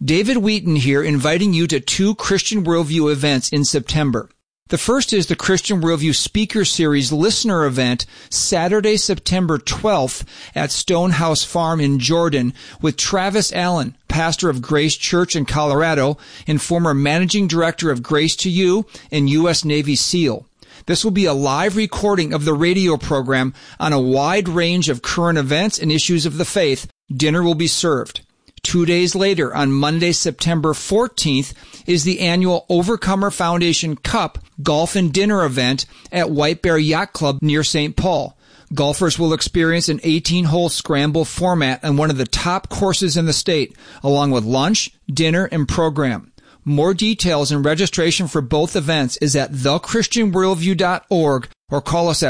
David Wheaton here, inviting you to 2 Christian Worldview events in September. The first is the Christian Worldview Speaker Series Listener Event, Saturday, September 12th at Stonehouse Farm in Jordan with Travis Allen, pastor of Grace Church in Colorado and former managing director of Grace to You and U.S. Navy SEAL. This will be a live recording of the radio program on a wide range of current events and issues of the faith. Dinner will be served. 2 days later, on Monday, September 14th, is the annual Overcomer Foundation Cup Golf and Dinner event at White Bear Yacht Club near St. Paul. Golfers will experience an 18-hole scramble format on one of the top courses in the state, along with lunch, dinner, and program. More details and registration for both events is at thechristianworldview.org or call us at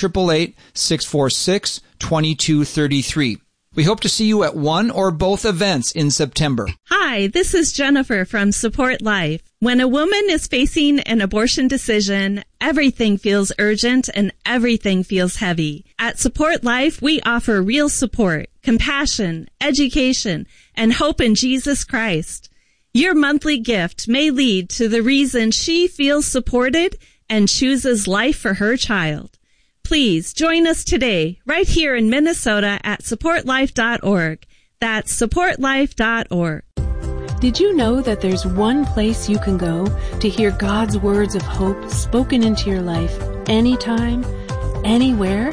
1-888-646-2233. We hope to see you at one or both events in September. Hi, this is Jennifer from Support Life. When a woman is facing an abortion decision, everything feels urgent and everything feels heavy. At Support Life, we offer real support, compassion, education, and hope in Jesus Christ. Your monthly gift may lead to the reason she feels supported and chooses life for her child. Please join us today right here in Minnesota at supportlife.org. That's supportlife.org. Did you know that there's one place you can go to hear God's words of hope spoken into your life anytime, anywhere?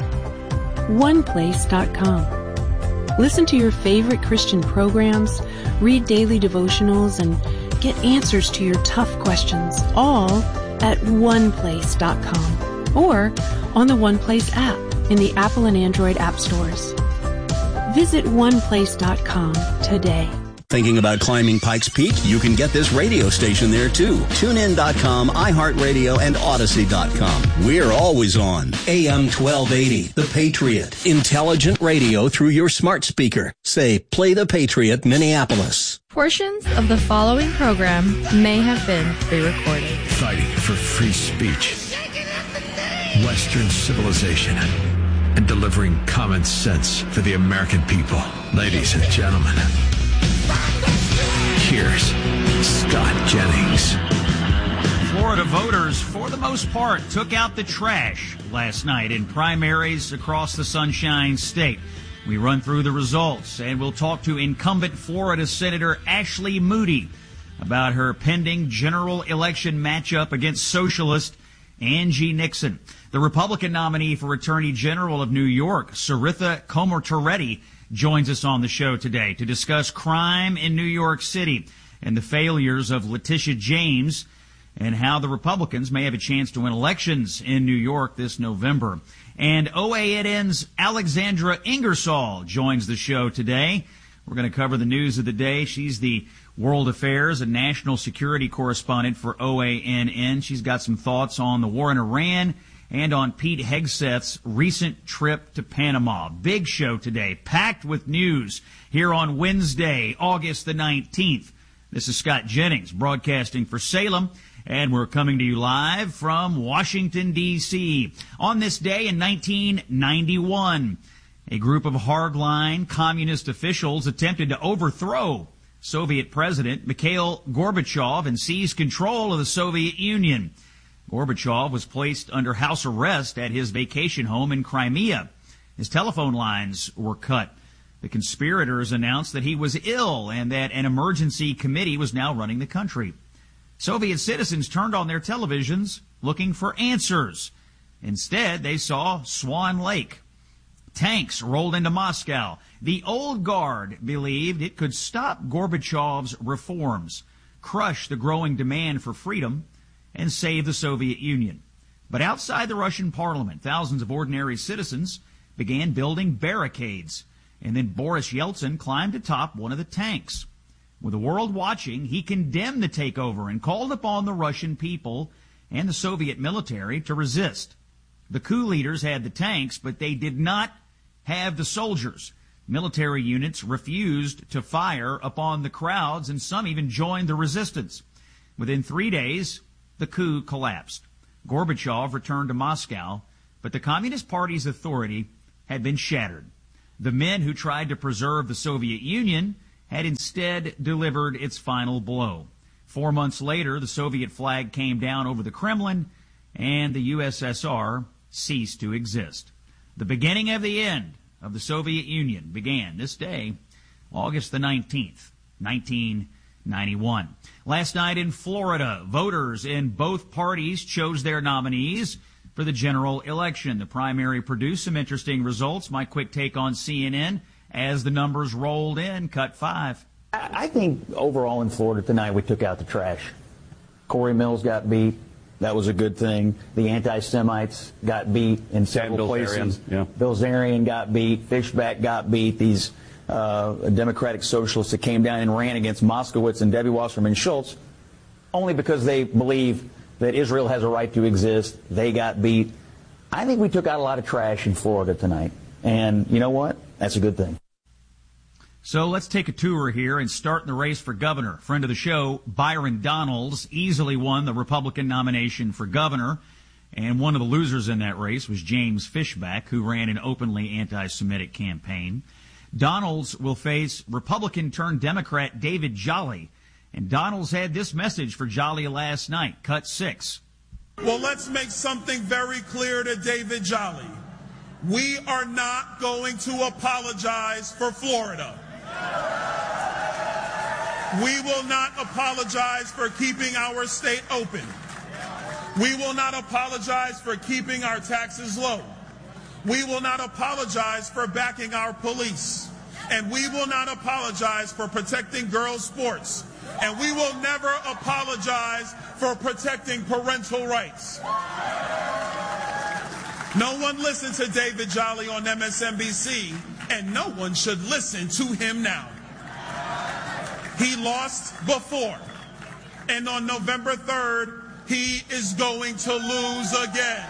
OnePlace.com. Listen to your favorite Christian programs, read daily devotionals, and get answers to your tough questions, all at OnePlace.com. Or on the OnePlace app in the Apple and Android app stores. Visit oneplace.com today. Thinking about climbing Pikes Peak? You can get this radio station there too. TuneIn.com, iHeartRadio, and Odyssey.com. We're always on. AM 1280, The Patriot. Intelligent radio through your smart speaker. Say, play The Patriot, Minneapolis. Portions of the following program may have been pre-recorded. Fighting for free speech, Western civilization, and delivering common sense for the American people. Ladies and gentlemen, here's Scott Jennings. Florida voters, for the most part, took out the trash last night in primaries across the Sunshine State. We run through the results, and we'll talk to incumbent Florida Senator Ashley Moody about her pending general election matchup against socialist Angie Nixon. The Republican nominee for Attorney General of New York, Saritha Komotoretti, joins us on the show today to discuss crime in New York City and the failures of Letitia James and how the Republicans may have a chance to win elections in New York this November. And OANN's Alexandra Ingersoll joins the show today. We're going to cover the news of the day. She's the World Affairs and National Security Correspondent for OANN. She's got some thoughts on the war in Iran and on Pete Hegseth's recent trip to Panama. Big show today, packed with news here on Wednesday, August the 19th. This is Scott Jennings broadcasting for Salem, and we're coming to you live from Washington, D.C. On this day in 1991, a group of hardline communist officials attempted to overthrow Soviet President Mikhail Gorbachev and seize control of the Soviet Union. Gorbachev was placed under house arrest at his vacation home in Crimea. His telephone lines were cut. The conspirators announced that he was ill and that an emergency committee was now running the country. Soviet citizens turned on their televisions looking for answers. Instead, they saw Swan Lake. Tanks rolled into Moscow. The old guard believed it could stop Gorbachev's reforms, crush the growing demand for freedom, and save the Soviet Union. But outside the Russian parliament, thousands of ordinary citizens began building barricades, and then Boris Yeltsin climbed atop one of the tanks. With the world watching, he condemned the takeover and called upon the Russian people and the Soviet military to resist. The coup leaders had the tanks, but they did not have the soldiers. Military units refused to fire upon the crowds, and some even joined the resistance. Within 3 days, the coup collapsed. Gorbachev returned to Moscow, but the Communist Party's authority had been shattered. The men who tried to preserve the Soviet Union had instead delivered its final blow. 4 months later, the Soviet flag came down over the Kremlin, and the USSR ceased to exist. The beginning of the end of the Soviet Union began this day, August the 19th, 1991. Last night in Florida, voters in both parties chose their nominees for the general election. The primary produced some interesting results. My quick take on CNN as the numbers rolled in. Cut 5. I think overall in Florida tonight we took out the trash. Corey Mills got beat. That was a good thing. The anti-Semites got beat in several places. Bilzerian got beat. Fishback got beat. These Democratic socialists that came down and ran against Moskowitz and Debbie Wasserman Schultz only because they believe that Israel has a right to exist. They got beat. I think we took out a lot of trash in Florida tonight. And you know what? That's a good thing. So let's take a tour here and start in the race for governor. Friend of the show, Byron Donalds, easily won the Republican nomination for governor. And one of the losers in that race was James Fishback, who ran an openly anti-Semitic campaign. Donalds will face Republican-turned-Democrat David Jolly. And Donalds had this message for Jolly last night. Cut 6. Well, let's make something very clear to David Jolly. We are not going to apologize for Florida. We will not apologize for keeping our state open. We will not apologize for keeping our taxes low. We will not apologize for backing our police. And we will not apologize for protecting girls' sports. And we will never apologize for protecting parental rights. No one listened to David Jolly on MSNBC, and no one should listen to him now. He lost before, and on November 3rd, he is going to lose again.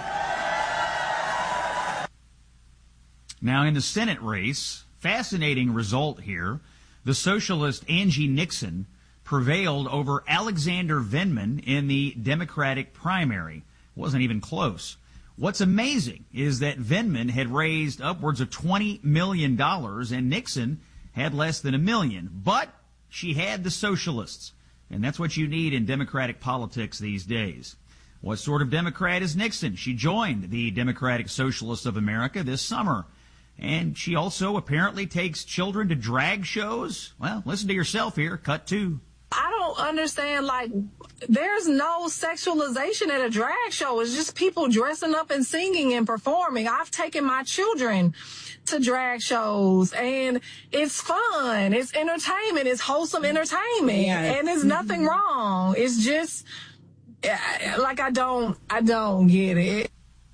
Now in the Senate race, fascinating result here. The socialist Angie Nixon prevailed over Alexander Vindman in the Democratic primary. Wasn't even close. What's amazing is that Vindman had raised upwards of $20 million and Nixon had less than $1 million. But she had the socialists. And that's what you need in Democratic politics these days. What sort of Democrat is Nixon? She joined the Democratic Socialists of America this summer. And she also apparently takes children to drag shows. Well, listen to yourself here. Cut 2. I don't understand, like, there's no sexualization at a drag show. It's just people dressing up and singing and performing. I've taken my children to drag shows, and it's fun. It's entertainment. It's wholesome entertainment. Yeah. And there's nothing wrong. It's just, like, I don't get it.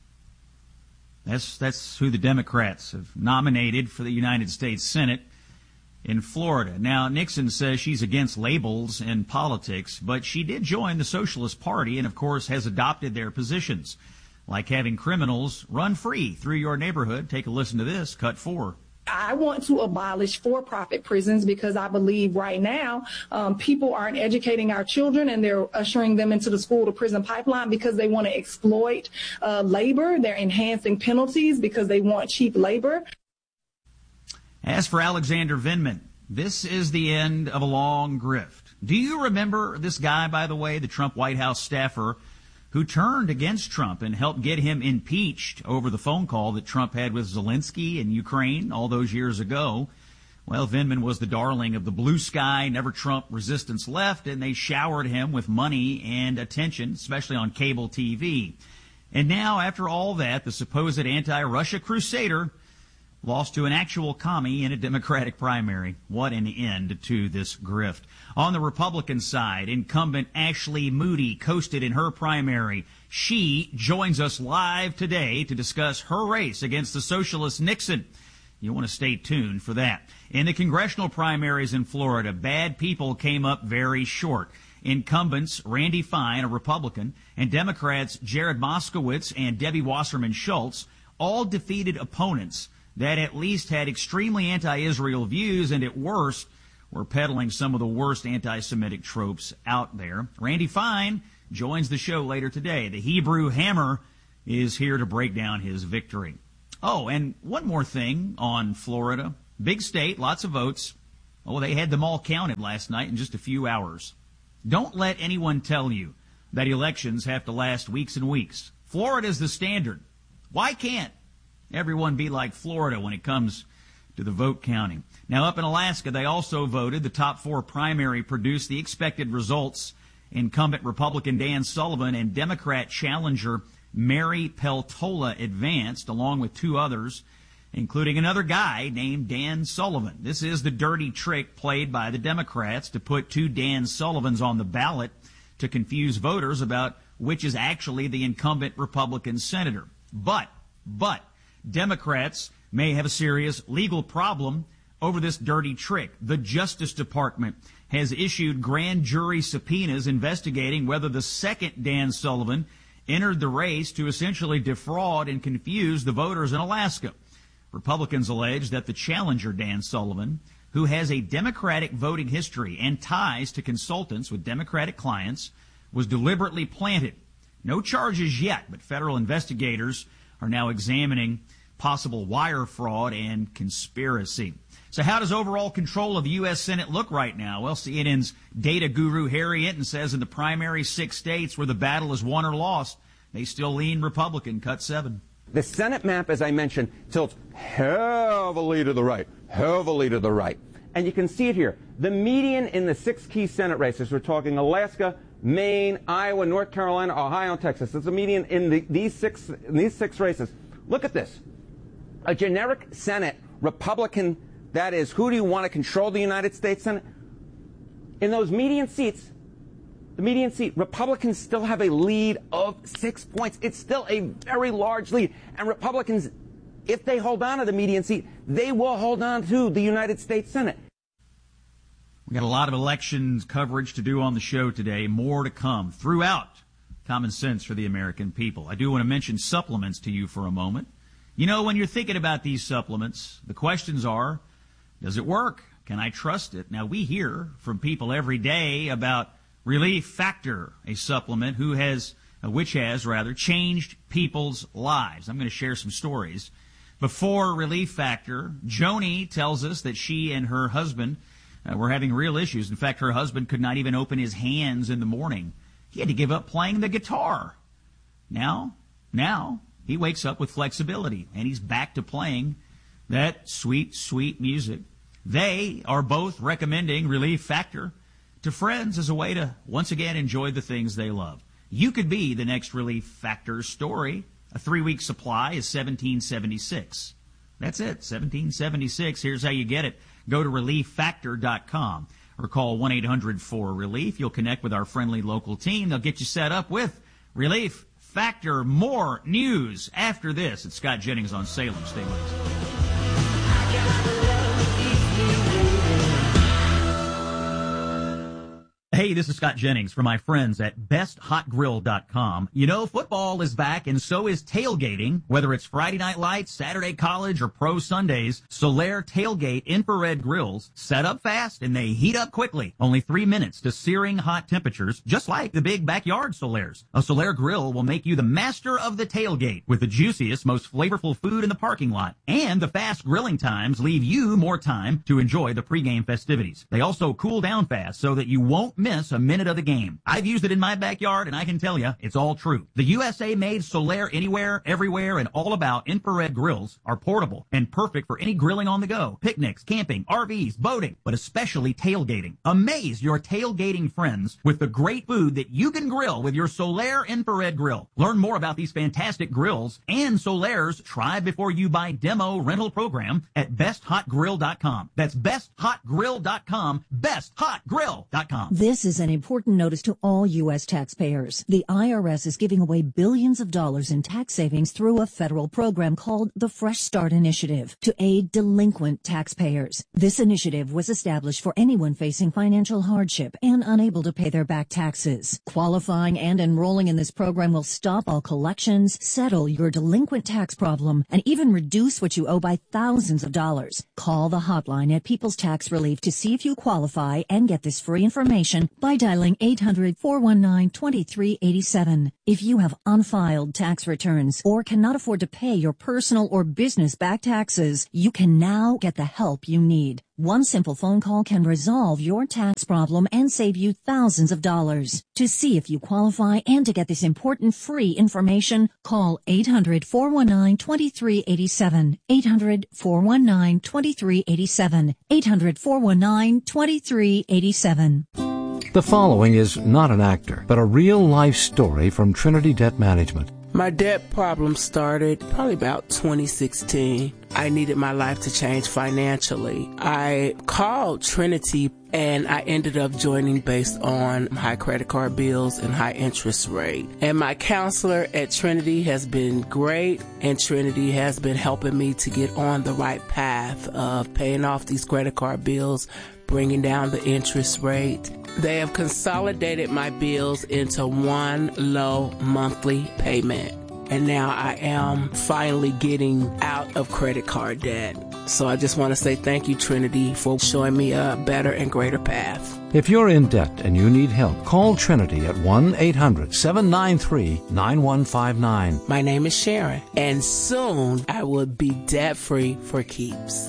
That's who the Democrats have nominated for the United States Senate in Florida. Now, Nixon says she's against labels in politics, but she did join the Socialist Party and, of course, has adopted their positions, like having criminals run free through your neighborhood. Take a listen to this, cut 4. I want to abolish for-profit prisons because I believe right now people aren't educating our children and they're ushering them into the school-to-prison pipeline because they want to exploit labor. They're enhancing penalties because they want cheap labor. As for Alexander Vindman, this is the end of a long grift. Do you remember this guy, by the way, the Trump White House staffer who turned against Trump and helped get him impeached over the phone call that Trump had with Zelensky in Ukraine all those years ago? Well, Vindman was the darling of the blue sky, never Trump resistance left, and they showered him with money and attention, especially on cable TV. And now, after all that, the supposed anti-Russia crusader lost to an actual commie in a Democratic primary. What an end to this grift. On the Republican side, incumbent Ashley Moody coasted in her primary. She joins us live today to discuss her race against the socialist Nixon. You want to stay tuned for that. In the congressional primaries in Florida, bad people came up very short. Incumbents Randy Fine, a Republican, and Democrats Jared Moskowitz and Debbie Wasserman Schultz all defeated opponents that at least had extremely anti-Israel views and at worst were peddling some of the worst anti-Semitic tropes out there. Randy Fine joins the show later today. The Hebrew Hammer is here to break down his victory. Oh, and one more thing on Florida. Big state, lots of votes. Oh, they had them all counted last night in just a few hours. Don't let anyone tell you that elections have to last weeks and weeks. Florida's the standard. Why can't everyone be like Florida when it comes to the vote counting? Now, up in Alaska, they also voted. The top 4 primary produced the expected results. Incumbent Republican Dan Sullivan and Democrat challenger Mary Peltola advanced, along with 2 others, including another guy named Dan Sullivan. This is the dirty trick played by the Democrats to put 2 Dan Sullivans on the ballot to confuse voters about which is actually the incumbent Republican senator. But Democrats may have a serious legal problem over this dirty trick. The Justice Department has issued grand jury subpoenas investigating whether the second Dan Sullivan entered the race to essentially defraud and confuse the voters in Alaska. Republicans allege that the challenger, Dan Sullivan, who has a Democratic voting history and ties to consultants with Democratic clients, was deliberately planted. No charges yet, but federal investigators are now examining possible wire fraud and conspiracy. So how does overall control of the U.S. Senate look right now? Well, CNN's data guru Harry Enton says in the primary 6 states where the battle is won or lost, they still lean Republican, cut 7. The Senate map, as I mentioned, tilts heavily to the right, heavily to the right. And you can see it here. The median in the 6 key Senate races, we're talking Alaska, Maine, Iowa, North Carolina, Ohio, and Texas. There's a median in these six races. Look at this. A generic Senate, Republican, that is, who do you want to control the United States Senate? In those median seats, the median seat, Republicans still have a lead of 6 points. It's still a very large lead. And Republicans, if they hold on to the median seat, they will hold on to the United States Senate. We got a lot of elections coverage to do on the show today. More to come throughout Common Sense for the American People. I do want to mention supplements to you for a moment. You know, when you're thinking about these supplements, the questions are, does it work? Can I trust it? Now, we hear from people every day about Relief Factor, a supplement which has changed people's lives. I'm going to share some stories. Before Relief Factor, Joni tells us that she and her husband were having real issues. In fact, her husband could not even open his hands in the morning. He had to give up playing the guitar. Now, he wakes up with flexibility, and he's back to playing that sweet, sweet music. They are both recommending Relief Factor to friends as a way to once again enjoy the things they love. You could be the next Relief Factor story. A 3-week supply is $17.76. That's it, $17.76. Here's how you get it. Go to ReliefFactor.com or call 1-800-4RELIEF. You'll connect with our friendly local team. They'll get you set up with Relief Factor. More news after this. It's Scott Jennings on Salem. Stay with us. Hey, this is Scott Jennings from my friends at BestHotGrill.com. You know, football is back, and so is tailgating. Whether it's Friday Night Lights, Saturday College, or Pro Sundays, Solaire Tailgate infrared grills set up fast, and they heat up quickly. Only 3 minutes to searing hot temperatures, just like the big backyard Solaire's. A Solaire grill will make you the master of the tailgate with the juiciest, most flavorful food in the parking lot. And the fast grilling times leave you more time to enjoy the pregame festivities. They also cool down fast so that you won't miss a minute of the game. I've used it in my backyard, and I can tell you, it's all true. The USA-made Solaire Anywhere, Everywhere, and All About infrared grills are portable and perfect for any grilling on the go, picnics, camping, RVs, boating, but especially tailgating. Amaze your tailgating friends with the great food that you can grill with your Solaire infrared grill. Learn more about these fantastic grills and Solaire's Try Before You Buy demo rental program at BestHotGrill.com. That's BestHotGrill.com, BestHotGrill.com. This is an important notice to all U.S. taxpayers. The IRS is giving away billions of dollars in tax savings through a federal program called the Fresh Start Initiative to aid delinquent taxpayers. This initiative was established for anyone facing financial hardship and unable to pay their back taxes. Qualifying and enrolling in this program will stop all collections, settle your delinquent tax problem, and even reduce what you owe by thousands of dollars. Call the hotline at People's Tax Relief to see if you qualify and get this free information information by dialing 800-419-2387. If you have unfiled tax returns or cannot afford to pay your personal or business back taxes, you can now get the help you need. One simple phone call can resolve your tax problem and save you thousands of dollars. To see if you qualify and to get this important free information, call 800-419-2387. 800-419-2387. 800-419-2387. The following is not an actor, but a real-life story from Trinity Debt Management. My debt problem started probably about 2016. I needed my life to change financially. I called Trinity and I ended up joining based on high credit card bills and high interest rate. And my counselor at Trinity has been great, and Trinity has been helping me to get on the right path of paying off these credit card bills, bringing down the interest rate. They have consolidated my bills into one low monthly payment. And now I am finally getting out of credit card debt. So I just want to say thank you, Trinity, for showing me a better and greater path. If you're in debt and you need help, call Trinity at 1-800-793-9159. My name is Sharon, and soon I will be debt-free for keeps.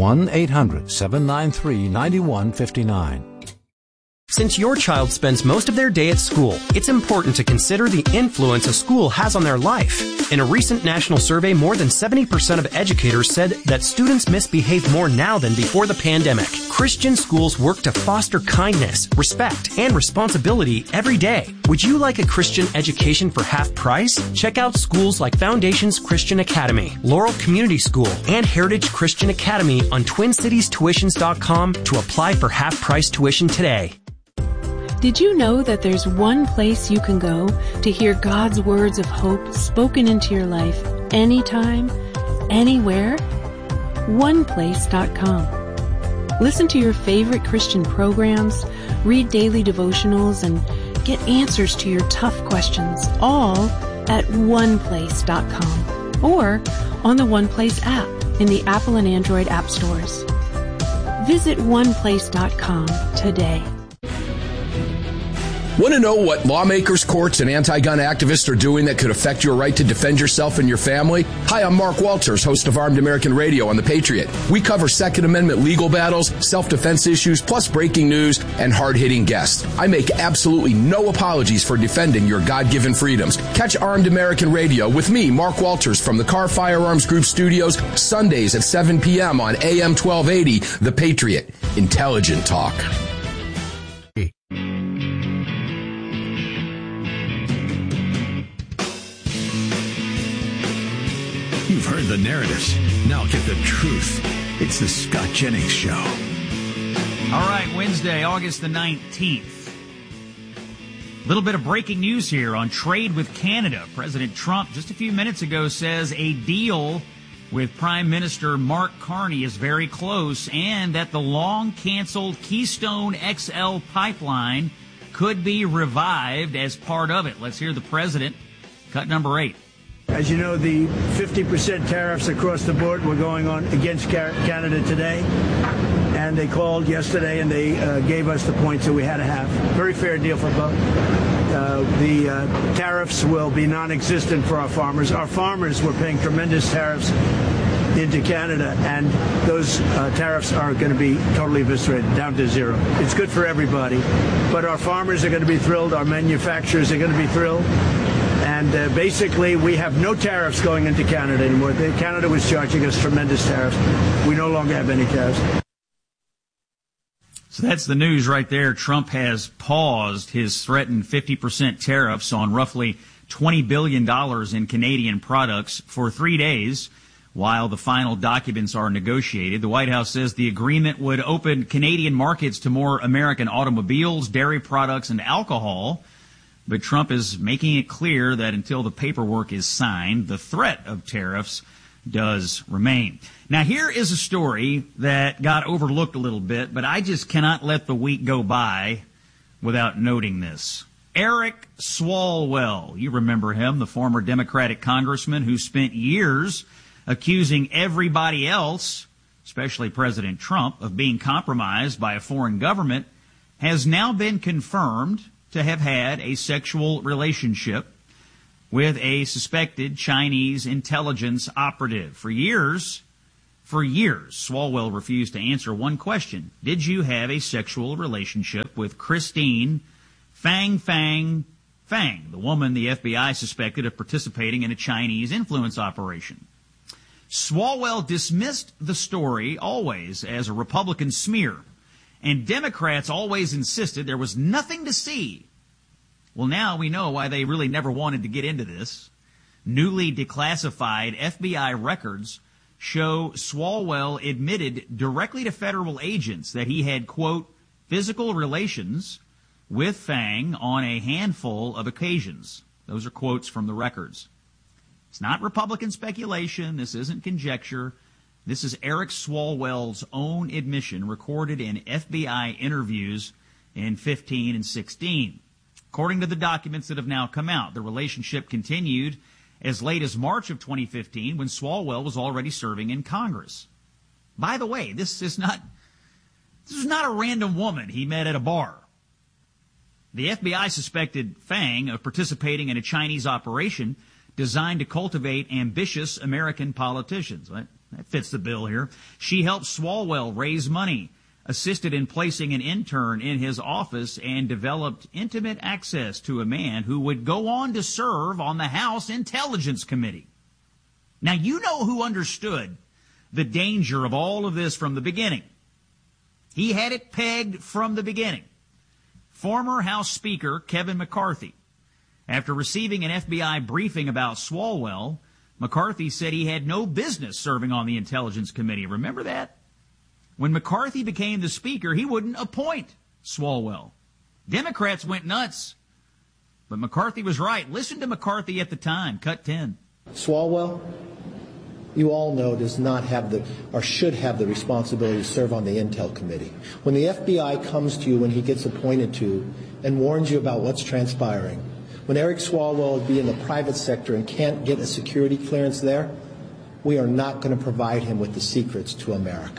1-800-793-9159. Since your child spends most of their day at school, it's important to consider the influence a school has on their life. In a recent national survey, more than 70% of educators said that students misbehave more now than before the pandemic. Christian schools work to foster kindness, respect, and responsibility every day. Would you like a Christian education for half price? Check out schools like Foundations Christian Academy, Laurel Community School, and Heritage Christian Academy on TwinCitiesTuitions.com to apply for half-price tuition today. Did you know that there's one place you can go to hear God's words of hope spoken into your life anytime, anywhere? OnePlace.com. Listen to your favorite Christian programs, read daily devotionals, and get answers to your tough questions, all at OnePlace.com or on the OnePlace app in the Apple and Android app stores. Visit OnePlace.com today. Want to know what lawmakers, courts, and anti-gun activists are doing that could affect your right to defend yourself and your family? Hi, I'm Mark Walters, host of Armed American Radio on The Patriot. We cover Second Amendment legal battles, self-defense issues, plus breaking news and hard-hitting guests. I make absolutely no apologies for defending your God-given freedoms. Catch Armed American Radio with me, Mark Walters, from the Carr Firearms Group studios, Sundays at 7 p.m. on AM 1280, The Patriot. Intelligent talk. You've heard the narratives. Now get the truth. It's the Scott Jennings Show. All right, Wednesday, August the 19th. A little bit of breaking news here on trade with Canada. President Trump, just a few minutes ago, says a deal with Prime Minister Mark Carney is very close, and that the long-canceled Keystone XL pipeline could be revived as part of it. Let's hear the president. Cut number 8. As you know, the 50% tariffs across the board were going on against Canada today. And they called yesterday and they gave us the points that we had to have. Very fair deal for both. The tariffs will be non-existent for our farmers. Our farmers were paying tremendous tariffs into Canada, and those tariffs are going to be totally eviscerated, down to zero. It's good for everybody. But our farmers are going to be thrilled. Our manufacturers are going to be thrilled. And basically, we have no tariffs going into Canada anymore. Canada was charging us tremendous tariffs. We no longer have any tariffs. So that's the news right there. Trump has paused his threatened 50% tariffs on roughly $20 billion in Canadian products for 3 days while the final documents are negotiated. The White House says the agreement would open Canadian markets to more American automobiles, dairy products, and alcohol. But Trump is making it clear that until the paperwork is signed, the threat of tariffs does remain. Now, here is a story that got overlooked a little bit, but I just cannot let the week go by without noting this. Eric Swalwell, you remember him, the former Democratic congressman who spent years accusing everybody else, especially President Trump, of being compromised by a foreign government, has now been confirmed to have had a sexual relationship with a suspected Chinese intelligence operative. For years, Swalwell refused to answer one question. Did you have a sexual relationship with Christine Fang, the woman the FBI suspected of participating in a Chinese influence operation? Swalwell dismissed the story always as a Republican smear, and Democrats always insisted there was nothing to see. Well, now we know why they really never wanted to get into this. Newly declassified FBI records show Swalwell admitted directly to federal agents that he had, quote, physical relations with Fang on a handful of occasions. Those are quotes from the records. It's not Republican speculation. This isn't conjecture. This is Eric Swalwell's own admission recorded in FBI interviews in 15 and 16. According to the documents that have now come out, the relationship continued as late as March of 2015 when Swalwell was already serving in Congress. By the way, this is not a random woman he met at a bar. The FBI suspected Fang of participating in a Chinese operation designed to cultivate ambitious American politicians. That fits the bill here. She helped Swalwell raise money, assisted in placing an intern in his office, and developed intimate access to a man who would go on to serve on the House Intelligence Committee. Now, you know who understood the danger of all of this from the beginning. He had it pegged from the beginning. Former House Speaker Kevin McCarthy. After receiving an FBI briefing about Swalwell, McCarthy said he had no business serving on the Intelligence Committee. Remember that? When McCarthy became the Speaker, he wouldn't appoint Swalwell. Democrats went nuts. But McCarthy was right. Listen to McCarthy at the time. Cut 10. Swalwell, you all know, does not have or should have the responsibility to serve on the Intel Committee. When the FBI comes to you when he gets appointed to and warns you about what's transpiring, when Eric Swalwell would be in the private sector and can't get a security clearance there, we are not going to provide him with the secrets to America.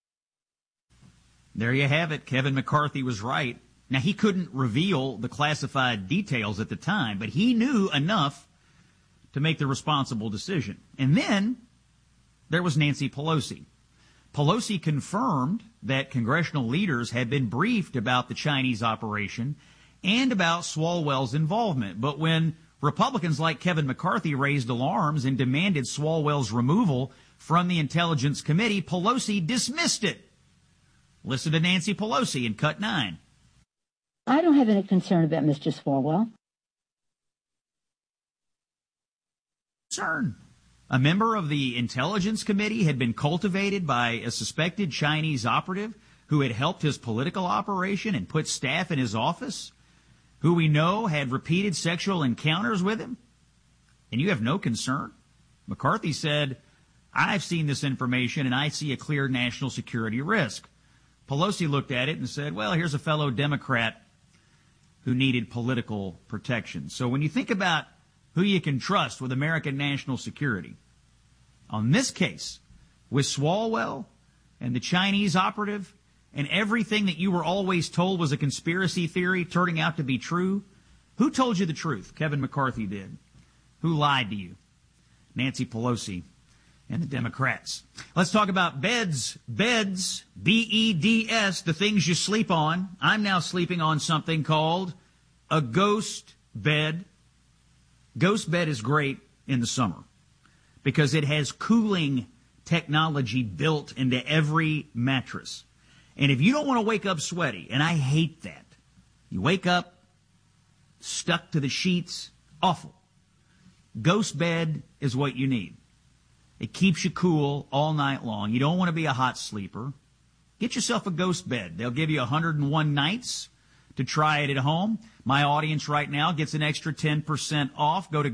There you have it. Kevin McCarthy was right. Now, he couldn't reveal the classified details at the time, but he knew enough to make the responsible decision. And then there was Nancy Pelosi. Pelosi confirmed that congressional leaders had been briefed about the Chinese operation and about Swalwell's involvement. But when Republicans like Kevin McCarthy raised alarms and demanded Swalwell's removal from the Intelligence Committee, Pelosi dismissed it. Listen to Nancy Pelosi in Cut 9. I don't have any concern about Mr. Swalwell. Concern. A member of the Intelligence Committee had been cultivated by a suspected Chinese operative who had helped his political operation and put staff in his office, who we know had repeated sexual encounters with him, and you have no concern? McCarthy said, I've seen this information and I see a clear national security risk. Pelosi looked at it and said, well, here's a fellow Democrat who needed political protection. So when you think about who you can trust with American national security, on this case, with Swalwell and the Chinese operative and everything that you were always told was a conspiracy theory turning out to be true, who told you the truth? Kevin McCarthy did. Who lied to you? Nancy Pelosi and the Democrats. Let's talk about beds. Beds, B-E-D-S, the things you sleep on. I'm now sleeping on something called a ghost bed. Ghost bed is great in the summer because it has cooling technology built into every mattress. And if you don't want to wake up sweaty, and I hate that, you wake up stuck to the sheets, awful. Ghost bed is what you need. It keeps you cool all night long. You don't want to be a hot sleeper. Get yourself a ghost bed. They'll give you 101 nights to try it at home. My audience right now gets an extra 10% off. Go to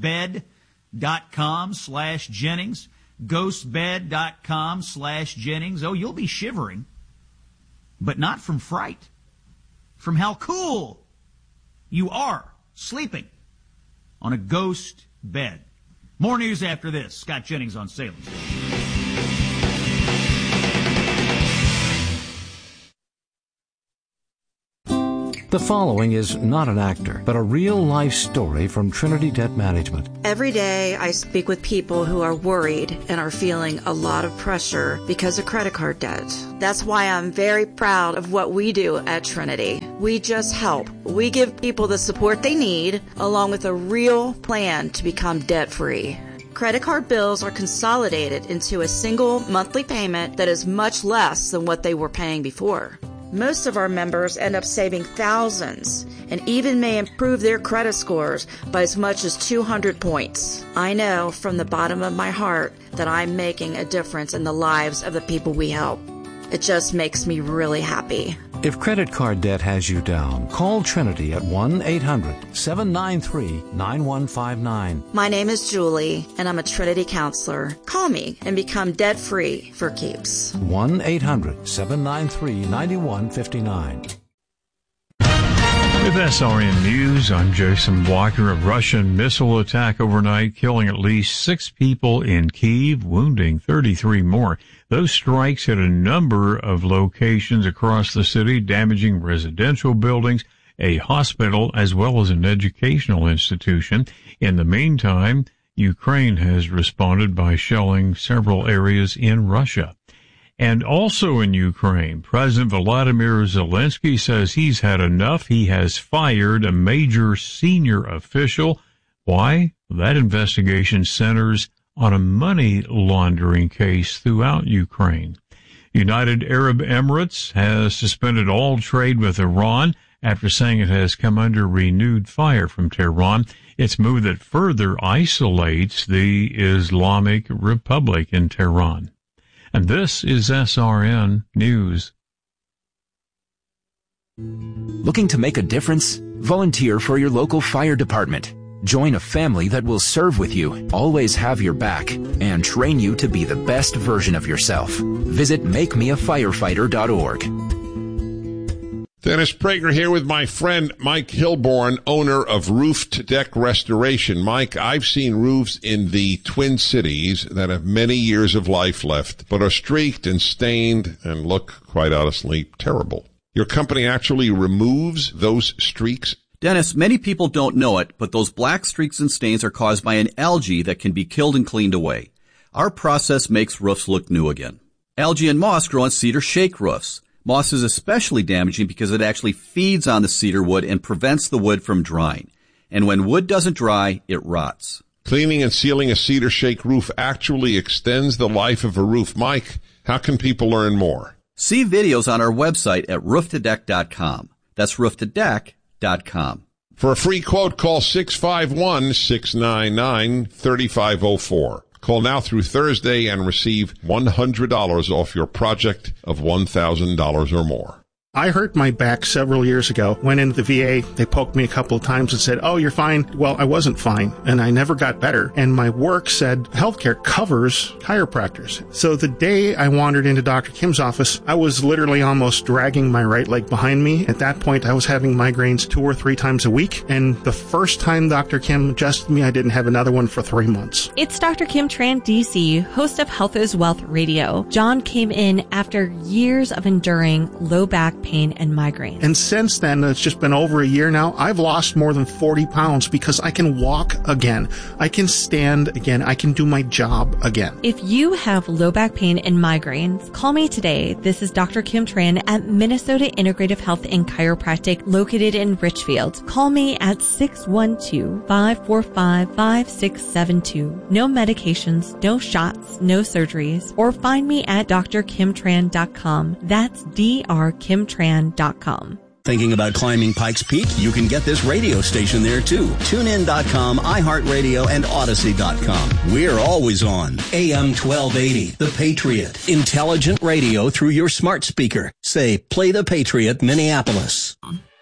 ghostbed.com/Jennings. Ghostbed.com/Jennings. Oh, you'll be shivering, but not from fright, from how cool you are sleeping on a ghost bed. More news after this. Scott Jennings on Salem. The following is not an actor, but a real-life story from Trinity Debt Management. Every day I speak with people who are worried and are feeling a lot of pressure because of credit card debt. That's why I'm very proud of what we do at Trinity. We just help. We give people the support they need, along with a real plan to become debt-free. Credit card bills are consolidated into a single monthly payment that is much less than what they were paying before. Most of our members end up saving thousands and even may improve their credit scores by as much as 200 points. I know from the bottom of my heart that I'm making a difference in the lives of the people we help. It just makes me really happy. If credit card debt has you down, call Trinity at 1-800-793-9159. My name is Julie, and I'm a Trinity counselor. Call me and become debt-free for keeps. 1-800-793-9159. With SRN News, I'm Jason Blocker. A Russian missile attack overnight, killing at least 6 people in Kyiv, wounding 33 more. Those strikes hit a number of locations across the city, damaging residential buildings, a hospital, as well as an educational institution. In the meantime, Ukraine has responded by shelling several areas in Russia. And also in Ukraine, President Volodymyr Zelensky says he's had enough. He has fired a major senior official. Why? That investigation centers on a money laundering case throughout Ukraine. United Arab Emirates has suspended all trade with Iran after saying it has come under renewed fire from Tehran. It's a move that further isolates the Islamic Republic in Tehran. And this is SRN News. Looking to make a difference? Volunteer for your local fire department. Join a family that will serve with you, always have your back, and train you to be the best version of yourself. Visit MakeMeAFirefighter.org. Dennis Prager here with my friend Mike Hilborn, owner of Roof to Deck Restoration. Mike, I've seen roofs in the Twin Cities that have many years of life left, but are streaked and stained and look, quite honestly, terrible. Your company actually removes those streaks? Dennis, many people don't know it, but those black streaks and stains are caused by an algae that can be killed and cleaned away. Our process makes roofs look new again. Algae and moss grow on cedar shake roofs. Moss is especially damaging because it actually feeds on the cedar wood and prevents the wood from drying. And when wood doesn't dry, it rots. Cleaning and sealing a cedar shake roof actually extends the life of a roof. Mike, how can people learn more? See videos on our website at rooftodeck.com. That's rooftodeck.com. For a free quote, call 651-699-3504. Call now through Thursday and receive $100 off your project of $1,000 or more. I hurt my back several years ago. Went into the VA. They poked me a couple of times and said, "Oh, you're fine." Well, I wasn't fine, and I never got better. And my work said healthcare covers chiropractors. So the day I wandered into Dr. Kim's office, I was literally almost dragging my right leg behind me. At that point, I was having migraines 2 or 3 times a week. And the first time Dr. Kim adjusted me, I didn't have another one for 3 months. It's Dr. Kim Tran, DC, host of Health is Wealth Radio. John came in after years of enduring low back pain and migraine. And since then, it's just been over a year now, I've lost more than 40 pounds because I can walk again. I can stand again. I can do my job again. If you have low back pain and migraines, call me today. This is Dr. Kim Tran at Minnesota Integrative Health and Chiropractic located in Richfield. Call me at 612-545-5672. No medications, no shots, no surgeries, or find me at drkimtran.com. That's drkimtran.com. Thinking about climbing Pikes Peak? You can get this radio station there too. TuneIn.com, iHeartRadio, and Odyssey.com. We're always on. AM 1280, The Patriot. Intelligent radio through your smart speaker. Say, play The Patriot, Minneapolis.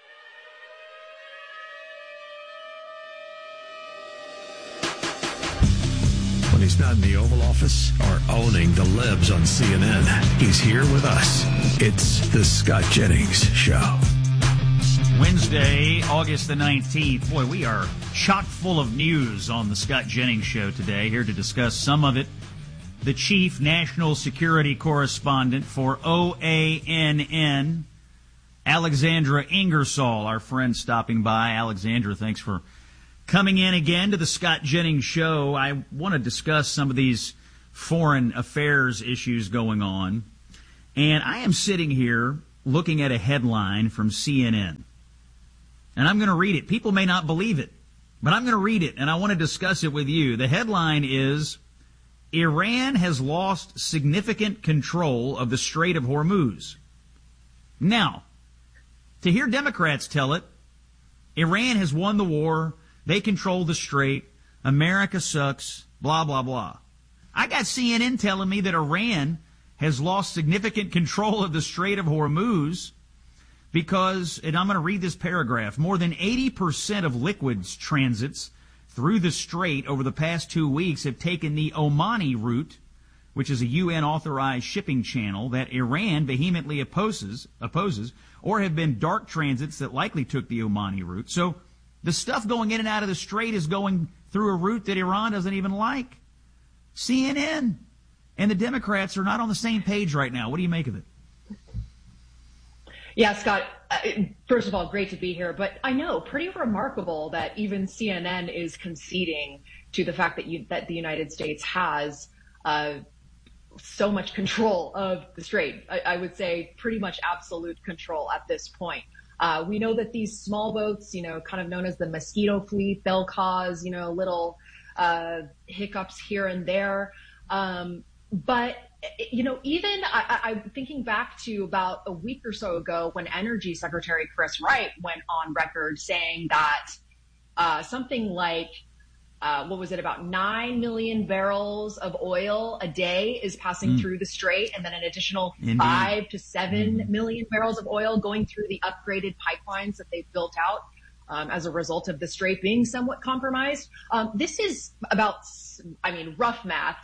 When he's not in the Oval Office or owning the libs on CNN, he's here with us. It's the Scott Jennings Show. Wednesday, August the 19th. Boy, we are chock full of news on the Scott Jennings Show today. Here to discuss some of it, the chief national security correspondent for OANN, Alexandra Ingersoll, our friend, stopping by. Alexandra, thanks for coming in again to the Scott Jennings Show. I want to discuss some of these foreign affairs issues going on. And I am sitting here looking at a headline from CNN. And I'm going to read it. People may not believe it, but I'm going to read it, and I want to discuss it with you. The headline is, Iran has lost significant control of the Strait of Hormuz. Now, to hear Democrats tell it, Iran has won the war, they control the strait, America sucks, blah, blah, blah. I got CNN telling me that Iran has lost significant control of the Strait of Hormuz because, and I'm going to read this paragraph, more than 80% of liquids transits through the strait over the past 2 weeks have taken the Omani route, which is a UN-authorized shipping channel that Iran vehemently opposes, or have been dark transits that likely took the Omani route. So the stuff going in and out of the strait is going through a route that Iran doesn't even like. CNN and the Democrats are not on the same page right now. What do you make of it? Yeah, Scott, first of all, great to be here. But I know, pretty remarkable that even CNN is conceding to the fact that the United States has so much control of the strait. I would say pretty much absolute control at this point. We know that these small boats, kind of known as the mosquito fleet, they'll cause, little hiccups here and there. But, even I'm thinking back to about a week or so ago when Energy Secretary Chris Wright went on record saying that something like, about 9 million barrels of oil a day is passing through the strait, and then an additional 5 to 7 million barrels of oil going through the upgraded pipelines that they've built out as a result of the strait being somewhat compromised. This is about, rough math,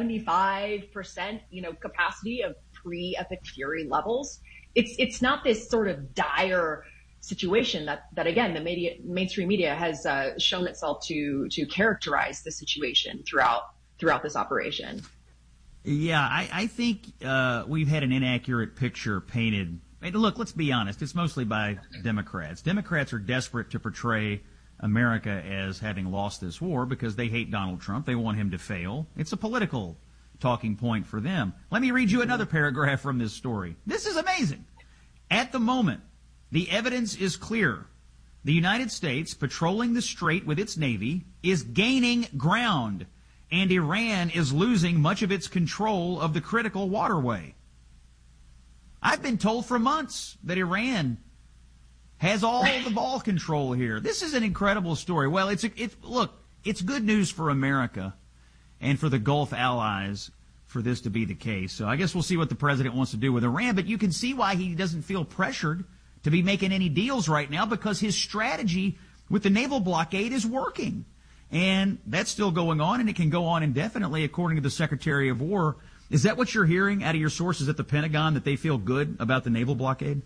75%, capacity of pre-Epic Fury levels. It's not this sort of dire situation that again, the mainstream media has shown itself to characterize the situation throughout this operation. Yeah, I think we've had an inaccurate picture painted. Look, let's be honest. It's mostly by Democrats. Democrats are desperate to portray America as having lost this war because they hate Donald Trump. They want him to fail. It's a political talking point for them. Let me read you another paragraph from this story. This is amazing. At the moment, the evidence is clear. The United States, patrolling the strait with its Navy, is gaining ground, and Iran is losing much of its control of the critical waterway. I've been told for months that Iran has all the ball control here. This is an incredible story. Well, it's good news for America and for the Gulf allies for this to be the case. So I guess we'll see what the president wants to do with Iran, but you can see why he doesn't feel pressured to be making any deals right now, because his strategy with the naval blockade is working. And that's still going on, and it can go on indefinitely, according to the Secretary of War. Is that what you're hearing out of your sources at the Pentagon, that they feel good about the naval blockade?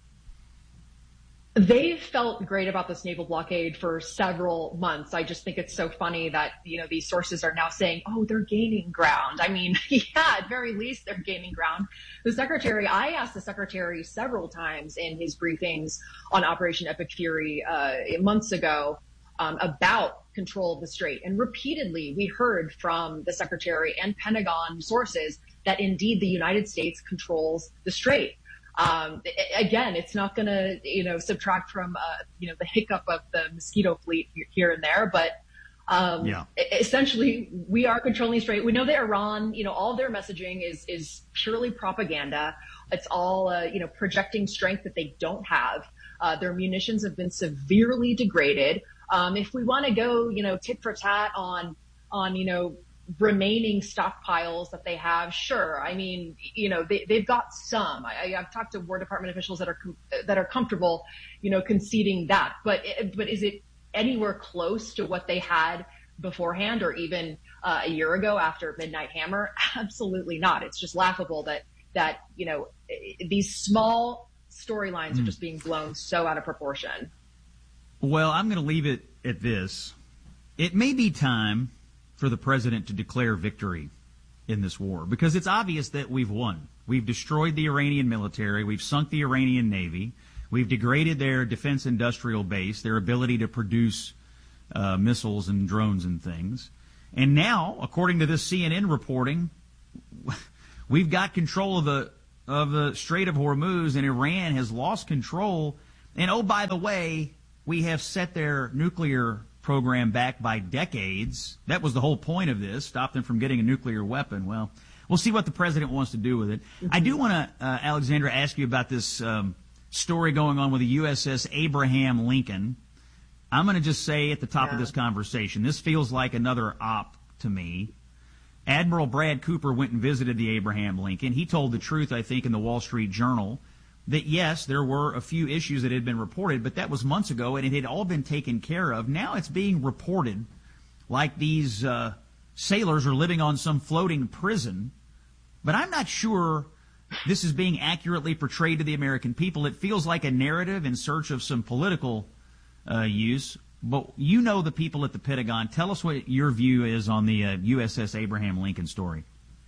They've felt great about this naval blockade for several months. I just think it's so funny that, these sources are now saying, oh, they're gaining ground. Yeah, at very least they're gaining ground. I asked the secretary several times in his briefings on Operation Epic Fury months ago about control of the strait. And repeatedly we heard from the secretary and Pentagon sources that indeed the United States controls the strait. Again, it's not going to, subtract from, the hiccup of the mosquito fleet here and there, but essentially we are controlling the strait. We know that Iran, all their messaging is purely propaganda. It's all, projecting strength that they don't have. Their munitions have been severely degraded. If we want to go, tit for tat on, remaining stockpiles that they have, sure. They've got some. I've talked to War Department officials that are comfortable, conceding that. But is it anywhere close to what they had beforehand, or even a year ago after Midnight Hammer? Absolutely not. It's just laughable that these small storylines are just being blown so out of proportion. Well, I'm going to leave it at this. It may be time for the president to declare victory in this war, because it's obvious that we've won. We've destroyed the Iranian military. We've sunk the Iranian Navy. We've degraded their defense industrial base, their ability to produce missiles and drones and things. And now, according to this CNN reporting, we've got control of the Strait of Hormuz, and Iran has lost control. And oh, by the way, we have set their nuclear program back by decades. That was the whole point of this, stop them from getting a nuclear weapon. Well, we'll see what the president wants to do with it. I do want to, Alexandra, ask you about this story going on with the USS Abraham Lincoln. I'm going to just say at the top of this conversation, this feels like another op to me. Admiral Brad Cooper went and visited the Abraham Lincoln. He told the truth, I think, in the Wall Street Journal that, yes, there were a few issues that had been reported, but that was months ago, and it had all been taken care of. Now it's being reported like these sailors are living on some floating prison, but I'm not sure this is being accurately portrayed to the American people. It feels like a narrative in search of some political use. But you know the people at the Pentagon. Tell us what your view is on the USS Abraham Lincoln story.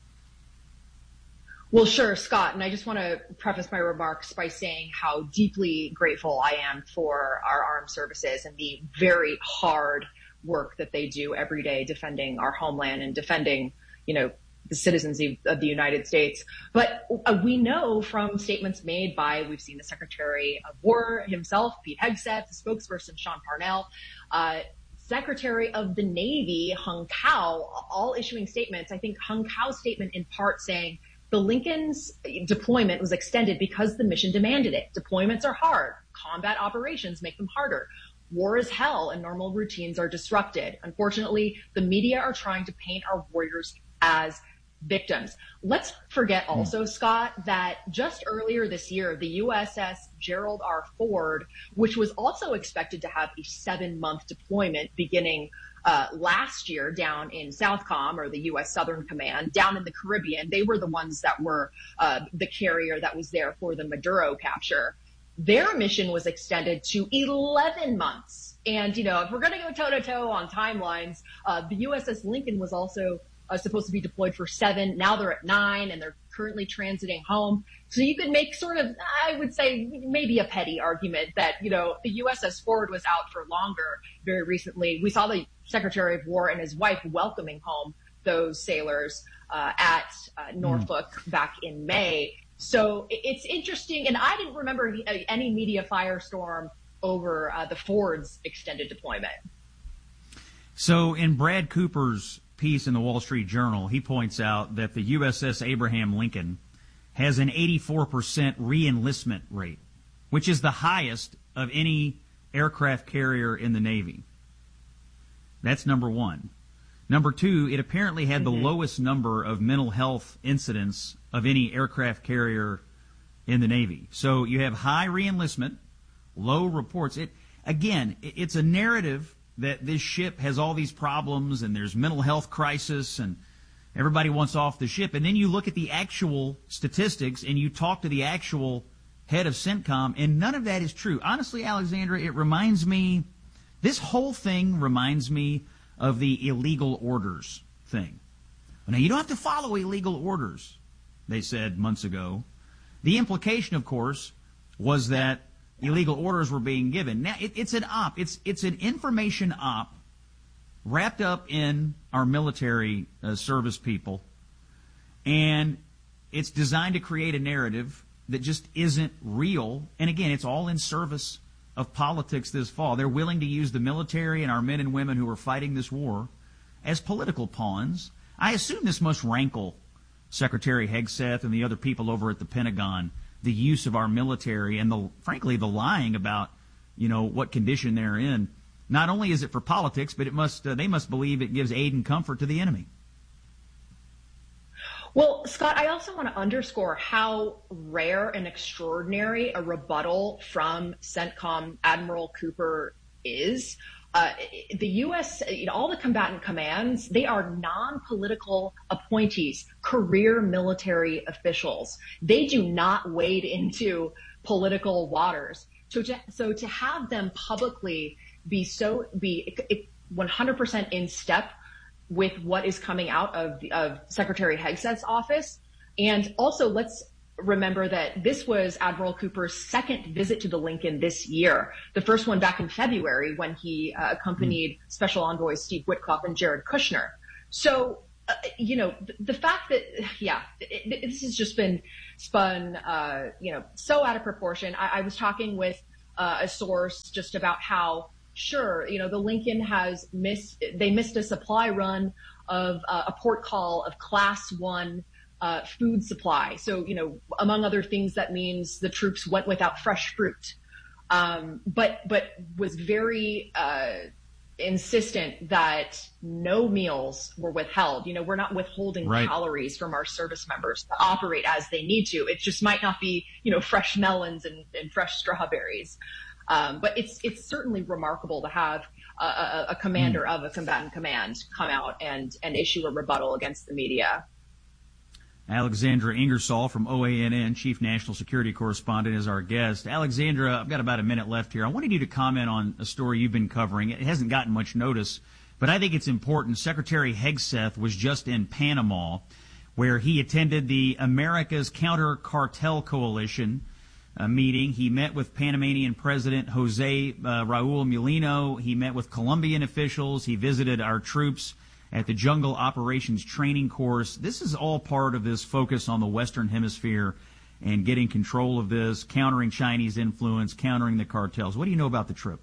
Well, sure, Scott. And I just want to preface my remarks by saying how deeply grateful I am for our armed services and the very hard work that they do every day defending our homeland and defending, the citizens of the United States. But we know from statements made by, we've seen the Secretary of War himself, Pete Hegseth, the spokesperson, Sean Parnell, Secretary of the Navy, Hung Cao, all issuing statements. I think Hung Cao's statement in part saying the Lincoln's deployment was extended because the mission demanded it. Deployments are hard. Combat operations make them harder. War is hell and normal routines are disrupted. Unfortunately, the media are trying to paint our warriors as victims. Let's forget also, Scott, that just earlier this year, the USS Gerald R. Ford, which was also expected to have a 7-month deployment beginning last year down in Southcom, or the U.S. Southern Command, down in the Caribbean. They were the ones that were the carrier that was there for the Maduro capture. Their mission was extended to 11 months. And, if we're going to go toe-to-toe on timelines, the USS Lincoln was also supposed to be deployed for 7. Now they're at 9, and they're currently transiting home. So you could make sort of, I would say, maybe a petty argument that, the USS Ford was out for longer very recently. We saw the Secretary of War and his wife welcoming home those sailors at Norfolk back in May. So it's interesting, and I didn't remember any media firestorm over the Ford's extended deployment. So in Brad Cooper's piece in the Wall Street Journal, he points out that the USS Abraham Lincoln has an 84% reenlistment rate, which is the highest of any aircraft carrier in the Navy. That's number one. Number two, it apparently had the lowest number of mental health incidents of any aircraft carrier in the Navy. So you have high reenlistment, low reports. It's a narrative that this ship has all these problems and there's mental health crisis and everybody wants off the ship. And then you look at the actual statistics and you talk to the actual head of CENTCOM, and none of that is true. Honestly, Alexandra, this whole thing reminds me of the illegal orders thing. Now, you don't have to follow illegal orders, they said months ago. The implication, of course, was that illegal orders were being given. Now, it's an op. It's an information op wrapped up in our military service people, and it's designed to create a narrative that just isn't real. And again, it's all in service of politics this fall. They're willing to use the military and our men and women who are fighting this war as political pawns. I assume this must rankle Secretary Hegseth and the other people over at the Pentagon, the use of our military and frankly the lying about, what condition they're in. Not only is it for politics, but they must believe it gives aid and comfort to the enemy. Well, Scott, I also want to underscore how rare and extraordinary a rebuttal from CENTCOM Admiral Cooper is. The U.S., all the combatant commands, they are non-political appointees, career military officials. They do not wade into political waters. So to have them publicly be 100% in step with what is coming out of Secretary Hegseth's office, and also let's remember that this was Admiral Cooper's second visit to the Lincoln this year. The first one back in February when he accompanied Special Envoys Steve Witkoff and Jared Kushner. So, the fact that, this has just been spun, so out of proportion. I was talking with a source just about how, sure, the Lincoln missed a supply run of a port call of Class 1 food supply. So, among other things, that means the troops went without fresh fruit, but was very insistent that no meals were withheld. We're not withholding calories from our service members to operate as they need to. It just might not be, fresh melons and fresh strawberries. But it's certainly remarkable to have a commander of a combatant command come out and issue a rebuttal against the media. Alexandra Ingersoll from OANN, Chief National Security Correspondent, is our guest. Alexandra, I've got about a minute left here. I wanted you to comment on a story you've been covering. It hasn't gotten much notice, but I think it's important. Secretary Hegseth was just in Panama, where he attended the America's Counter-Cartel Coalition meeting. He met with Panamanian President Jose Raul Mulino. He met with Colombian officials. He visited our troops at the Jungle Operations Training Course. This is all part of this focus on the Western Hemisphere and getting control of this, countering Chinese influence, countering the cartels. What do you know about the trip?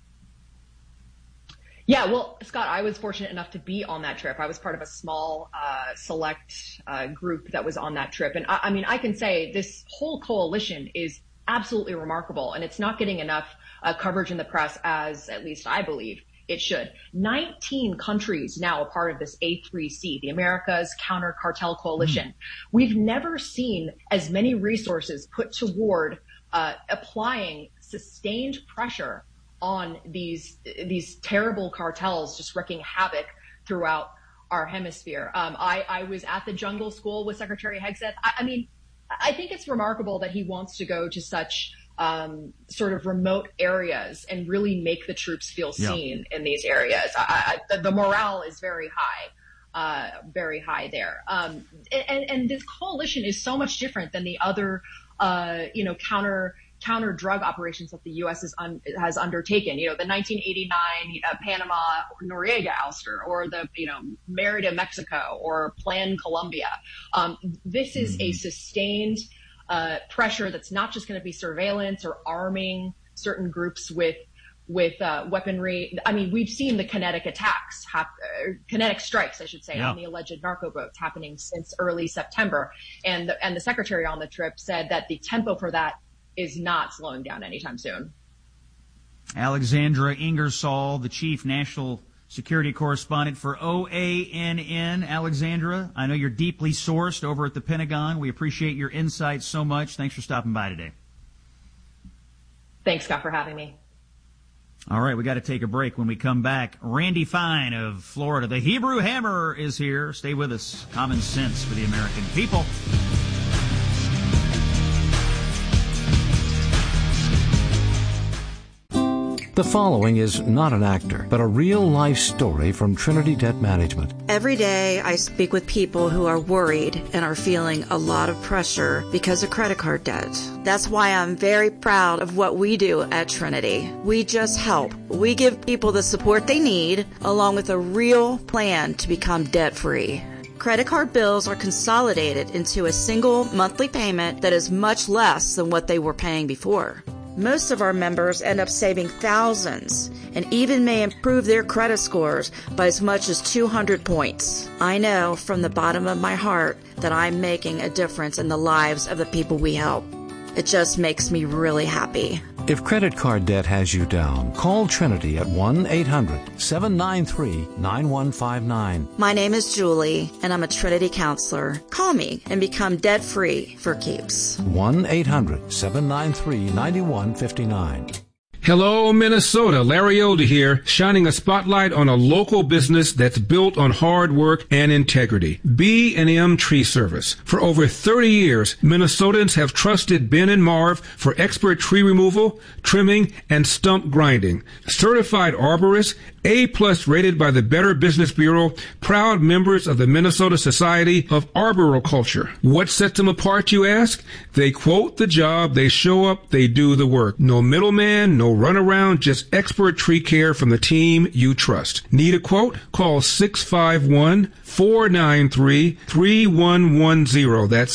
Yeah, well, Scott, I was fortunate enough to be on that trip. I was part of a small, select group that was on that trip. And I can say this whole coalition is absolutely remarkable, and it's not getting enough coverage in the press, as at least I believe it should. 19 countries now a part of this A3C, the America's Counter Cartel Coalition. We've never seen as many resources put toward applying sustained pressure on these terrible cartels just wreaking havoc throughout our hemisphere. I was at the Jungle School with Secretary Hegseth. I think it's remarkable that he wants to go to such sort of remote areas and really make the troops feel seen in these areas. The morale is very high there. And this coalition is so much different than the other, counter drug operations that the U.S. has undertaken. The 1989 Panama Noriega ouster, or the Merida Mexico, or Plan Colombia. This is a sustained pressure that's not just going to be surveillance or arming certain groups with weaponry. We've seen the kinetic attacks, kinetic strikes, I should say, on the alleged narco boats happening since early September. And the secretary on the trip said that the tempo for that is not slowing down anytime soon. Alexandra Ingersoll, the Chief National Security Correspondent for OANN. Alexandra, I know you're deeply sourced over at the Pentagon. We appreciate your insights so much. Thanks for stopping by today. Thanks, Scott, for having me. All right, we got to take a break. When we come back, Randy Fine of Florida, the Hebrew Hammer, is here. Stay with us. Common sense for the American people. The following is not an actor, but a real-life story from Trinity Debt Management. Every day I speak with people who are worried and are feeling a lot of pressure because of credit card debt. That's why I'm very proud of what we do at Trinity. We just help. We give people the support they need, along with a real plan to become debt-free. Credit card bills are consolidated into a single monthly payment that is much less than what they were paying before. Most of our members end up saving thousands and even may improve their credit scores by as much as 200 points. I know from the bottom of my heart that I'm making a difference in the lives of the people we help. It just makes me really happy. If credit card debt has you down, call Trinity at 1-800-793-9159. My name is Julie, and I'm a Trinity counselor. Call me and become debt-free for keeps. 1-800-793-9159. Hello, Minnesota. Larry Older here, shining a spotlight on a local business that's built on hard work and integrity. B&M Tree Service. For over 30 years, Minnesotans have trusted Ben and Marv for expert tree removal, trimming, and stump grinding. Certified arborists, A+ rated by the Better Business Bureau, proud members of the Minnesota Society of Arboriculture. What sets them apart, you ask? They quote the job, they show up, they do the work. No middleman, no runaround, just expert tree care from the team you trust. Need a quote? Call 651-493-3110. That's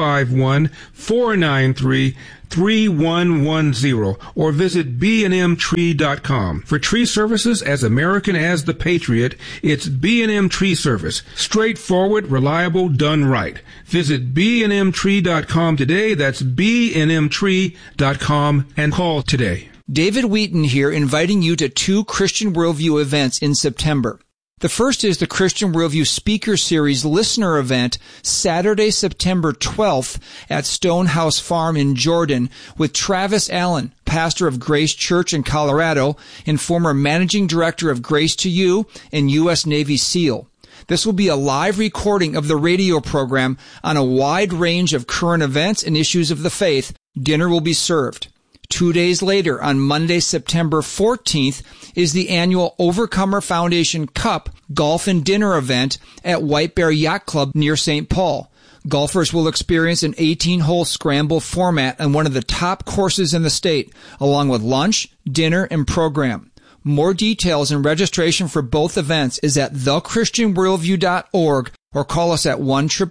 651-493-3110, or visit bnmtree.com. For tree services as American as the Patriot, it's B&M Tree Service. Straightforward, reliable, done right. Visit bnmtree.com today. That's bnmtree.com, and call today. David Wheaton here, inviting you to 2 Christian Worldview events in September. The first is the Christian Worldview Speaker Series Listener Event, Saturday, September 12th at Stonehouse Farm in Jordan, with Travis Allen, pastor of Grace Church in Colorado and former managing director of Grace to You and U.S. Navy SEAL. This will be a live recording of the radio program on a wide range of current events and issues of the faith. Dinner will be served. 2 days later, on Monday, September 14th, is the annual Overcomer Foundation Cup Golf and Dinner event at White Bear Yacht Club near St. Paul. Golfers will experience an 18-hole scramble format on one of the top courses in the state, along with lunch, dinner, and program. More details and registration for both events is at thechristianworldview.org, or call us at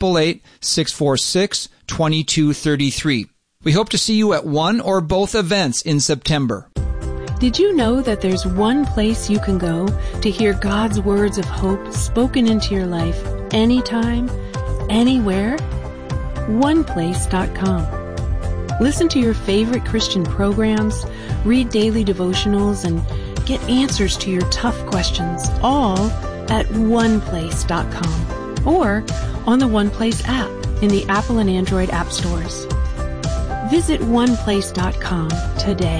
1-888-646-2233. We hope to see you at one or both events in September. Did you know that there's one place you can go to hear God's words of hope spoken into your life anytime, anywhere? OnePlace.com. Listen to your favorite Christian programs, read daily devotionals, and get answers to your tough questions, all at OnePlace.com or on the OnePlace app in the Apple and Android app stores. Visit OnePlace.com today.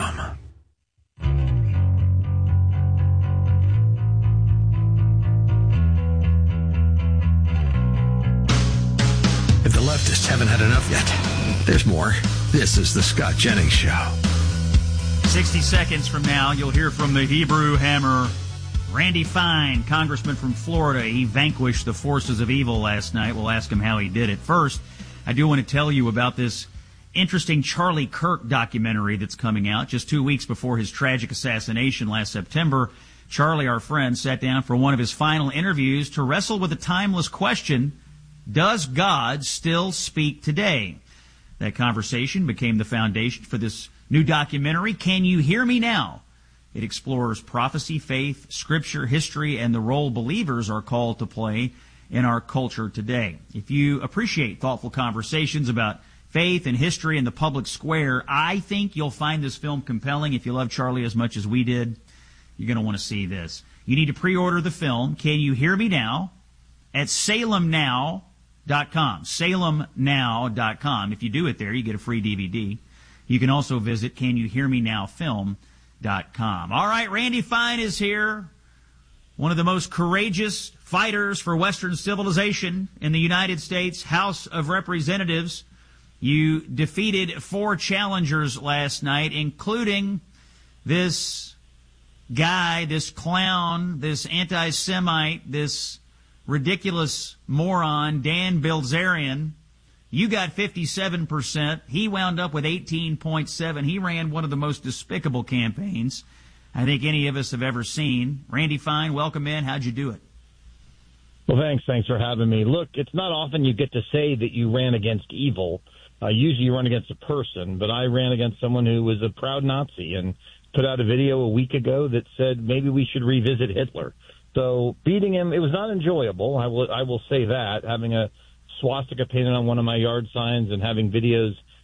If the leftists haven't had enough yet, there's more. This is the Scott Jennings Show. 60 seconds from now, you'll hear from the Hebrew Hammer, Randy Fine, congressman from Florida. He vanquished the forces of evil last night. We'll ask him how he did it. First, I do want to tell you about this interesting Charlie Kirk documentary that's coming out just 2 weeks before his tragic assassination last September. Charlie, our friend, sat down for one of his final interviews to wrestle with the timeless question, does God still speak today? That conversation became the foundation for this new documentary, Can You Hear Me Now? It explores prophecy, faith, scripture, history, and the role believers are called to play in our culture today. If you appreciate thoughtful conversations about faith and history in the public square, I think you'll find this film compelling. If you love Charlie as much as we did, you're going to want to see this. You need to pre-order the film, Can You Hear Me Now? At salemnow.com. salemnow.com. If you do it there, you get a free DVD. You can also visit CanYouHearMeNowFilm.com. All right, Randy Fine is here. One of the most courageous fighters for Western civilization in the United States House of Representatives. You defeated 4 challengers last night, including this guy, this clown, this anti-Semite, this ridiculous moron, Dan Bilzerian. You got 57%. He wound up with 18.7%. He ran one of the most despicable campaigns I think any of us have ever seen. Randy Fine, welcome in. How'd you do it? Well, thanks for having me. Look, it's not often you get to say that you ran against evil. Usually you run against a person, but I ran against someone who was a proud Nazi and put out a video a week ago that said maybe we should revisit Hitler. So beating him, it was not enjoyable. I will say that. Having a swastika painted on one of my yard signs and having videos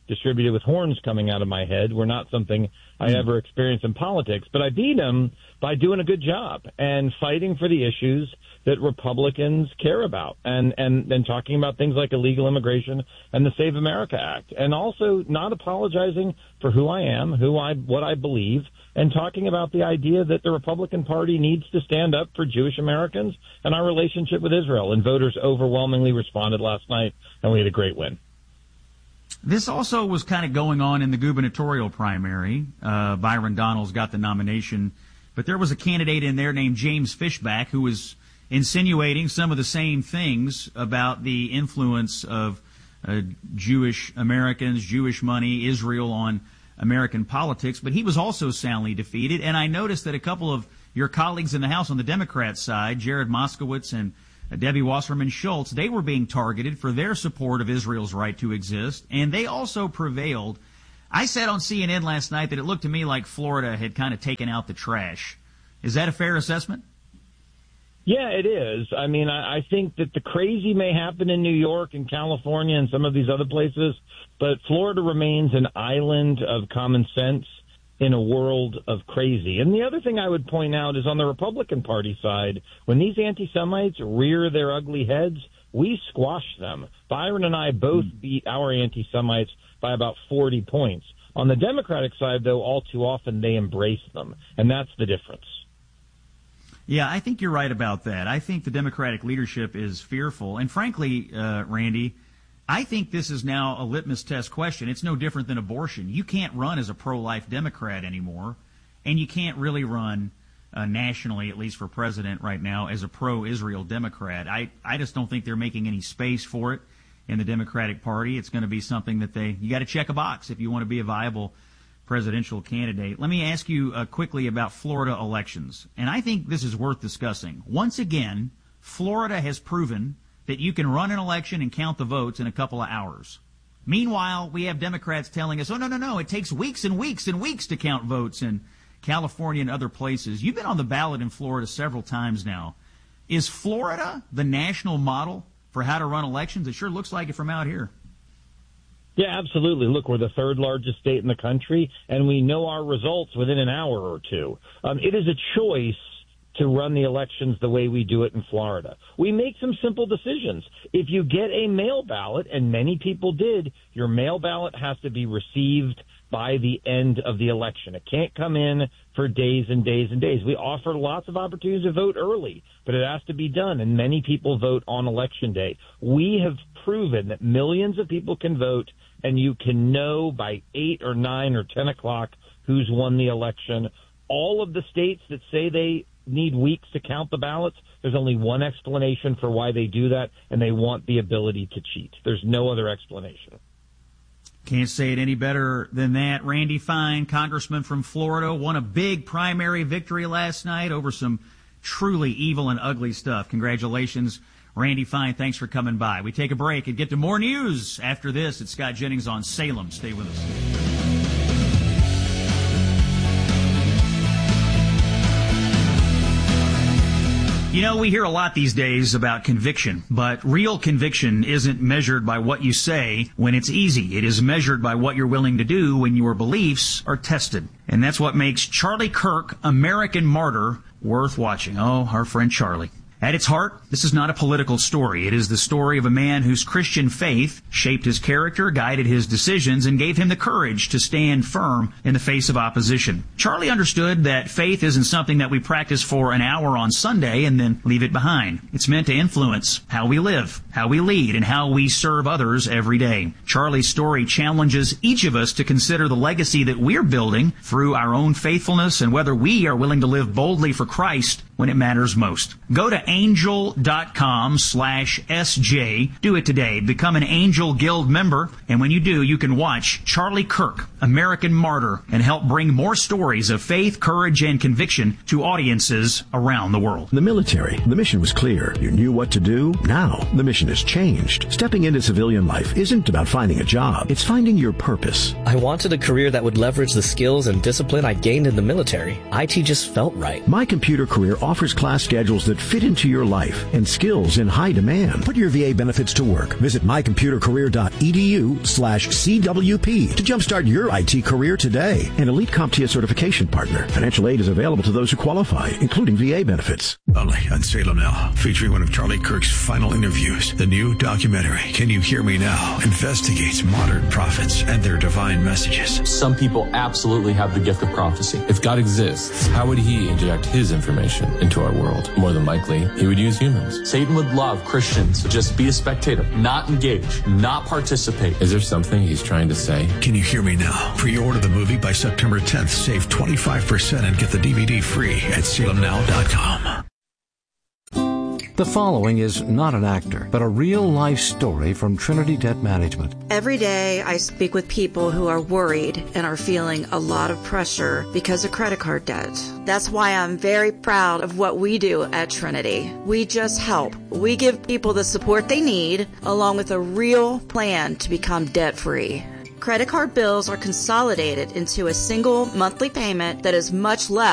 distributed with horns coming out of my head were not something I ever experienced in politics. But I beat him by doing a good job and fighting for the issues that Republicans care about, and talking about things like illegal immigration and the Save America Act, and also not apologizing for who I am, what I believe, and talking about the idea that the Republican Party needs to stand up for Jewish Americans and our relationship with Israel. And voters overwhelmingly responded last night, and we had a great win. This also was kind of going on in the gubernatorial primary. Byron Donalds got the nomination, but there was a candidate in there named James Fishback who was insinuating some of the same things about the influence of Jewish Americans, Jewish money, Israel on American politics, but he was also soundly defeated. And I noticed that a couple of your colleagues in the House on the Democrat side, Jared Moskowitz and Debbie Wasserman Schultz, they were being targeted for their support of Israel's right to exist, and they also prevailed. I said on CNN last night that it looked to me like Florida had kind of taken out the trash. Is that a fair assessment? Yeah, it is. I mean, I think that the crazy may happen in New York and California and some of these other places, but Florida remains an island of common sense in a world of crazy. And the other thing I would point out is on the Republican Party side, when these anti-Semites rear their ugly heads, we squash them. Byron and I both beat our anti-Semites by about 40 points. On the Democratic side, though, all too often they embrace them, and that's the difference. Yeah, I think you're right about that. I think the Democratic leadership is fearful. And frankly, Randy, I think this is now a litmus test question. It's no different than abortion. You can't run as a pro-life Democrat anymore, and you can't really run nationally, at least for president right now, as a pro-Israel Democrat. I just don't think they're making any space for it in the Democratic Party. It's going to be something that you got to check a box if you want to be a viable presidential candidate. Let me ask you quickly about Florida elections, and I think this is worth discussing. Once again, Florida has proven that you can run an election and count the votes in a couple of hours. Meanwhile, we have Democrats telling us, oh, no, it takes weeks and weeks and weeks to count votes in California and other places. You've been on the ballot in Florida several times now. Is Florida the national model for how to run elections? It sure looks like it from out here. Yeah, absolutely. Look, we're the third largest state in the country, and we know our results within an hour or two. It is a choice to run the elections the way we do it in Florida. We make some simple decisions. If you get a mail ballot, and many people did, your mail ballot has to be received by the end of the election. It can't come in for days and days and days. We offer lots of opportunities to vote early, but it has to be done, and many people vote on Election Day. We have proven that millions of people can vote, and you can know by 8 or 9 or 10 o'clock who's won the election. All of the states that say they need weeks to count the ballots, there's only one explanation for why they do that, and they want the ability to cheat. There's no other explanation. Can't say it any better than that. Randy Fine, congressman from Florida, won a big primary victory last night over some truly evil and ugly stuff. Congratulations, Randy Fine. Thanks for coming by. We take a break and get to more news after this. It's Scott Jennings on Salem. Stay with us. You know, we hear a lot these days about conviction, but real conviction isn't measured by what you say when it's easy. It is measured by what you're willing to do when your beliefs are tested. And that's what makes Charlie Kirk, American Martyr, worth watching. Oh, our friend Charlie. At its heart, this is not a political story. It is the story of a man whose Christian faith shaped his character, guided his decisions, and gave him the courage to stand firm in the face of opposition. Charlie understood that faith isn't something that we practice for an hour on Sunday and then leave it behind. It's meant to influence how we live, how we lead, and how we serve others every day. Charlie's story challenges each of us to consider the legacy that we're building through our own faithfulness and whether we are willing to live boldly for Christ when it matters most. Go to angel.com/SJ. Do it today. Become an Angel Guild member. And when you do, you can watch Charlie Kirk, American Martyr, and help bring more stories of faith, courage, and conviction to audiences around the world. The military, the mission was clear. You knew what to do. Now, the mission has changed. Stepping into civilian life isn't about finding a job. It's finding your purpose. I wanted a career that would leverage the skills and discipline I gained in the military. IT just felt right. My computer career offers class schedules that fit into your life and skills in high demand. Put your VA benefits to work. Visit mycomputercareer.edu/CWP to jumpstart your IT career today. An Elite CompTIA certification partner. Financial aid is available to those who qualify, including VA benefits. Only on Salem Now, featuring one of Charlie Kirk's final interviews. The new documentary, Can You Hear Me Now?, investigates modern prophets and their divine messages. Some people absolutely have the gift of prophecy. If God exists, how would he inject his information into our world? More than likely, he would use humans. Satan would love Christians to just be a spectator, not engage, not participate. Is there something he's trying to say? Can You Hear Me Now? Pre-order the movie by September 10th. Save 25% and get the DVD free at salemnow.com. The following is not an actor, but a real-life story from Trinity Debt Management. Every day I speak with people who are worried and are feeling a lot of pressure because of credit card debt. That's why I'm very proud of what we do at Trinity. We just help. We give people the support they need, along with a real plan to become debt-free. Credit card bills are consolidated into a single monthly payment that is much less